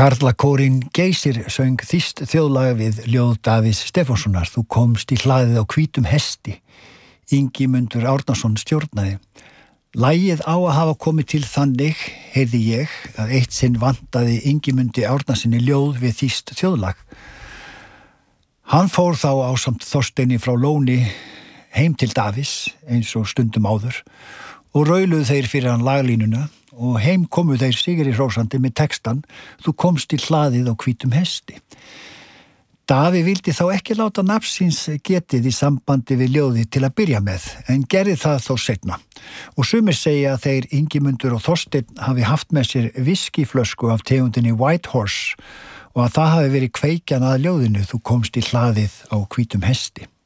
Karlakórinn Geysir söng þýskt þjóðlag við ljóð Davíðs Stefánssonar. Þú komst í hlaðið á hvítum hesti. Ingimundur Árnason stjórnaði. Lagið á að hafa komið til þannig, heyrði ég, að eitt sinn vantaði Ingimundi Árnasinni ljóð við þýskt þjóðlag. Hann fór þá ásamt Þorsteini frá Lóni heim til Davíðs eins og stundum áður og rauluðu þeir fyrir hann laglínuna og heim komu þeir sigri hrósandi með textan Þú komst í hlaðið á hvítum hesti. Davíð vildi þá ekki láta nafnsins getið í sambandi við ljóði til að byrja með, en gerði það þó seinna. Og sumir segja að þeir Ingimundur og Þorsteinn hafi haft með sér viskíflösku af tegundinni White Horse og að það hafi verið kveikjan að ljóðinu Þú komst í hlaðið á hvítum hesti.